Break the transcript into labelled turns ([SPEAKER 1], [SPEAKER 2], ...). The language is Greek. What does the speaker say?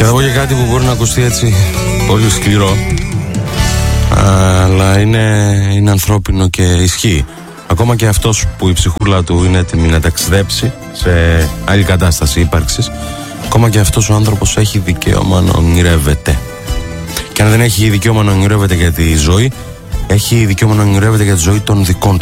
[SPEAKER 1] Και θα πω και κάτι που μπορεί να ακουστεί έτσι πολύ σκληρό, αλλά είναι ανθρώπινο και ισχύει. Ακόμα και αυτός που η ψυχούλα του είναι έτοιμη να ταξιδέψει σε άλλη κατάσταση ύπαρξης, ακόμα και αυτός ο άνθρωπος έχει δικαίωμα να ονειρεύεται. Και αν δεν έχει δικαίωμα να ονειρεύεται για τη ζωή, έχει δικαίωμα να ονειρεύεται για τη ζωή των δικών του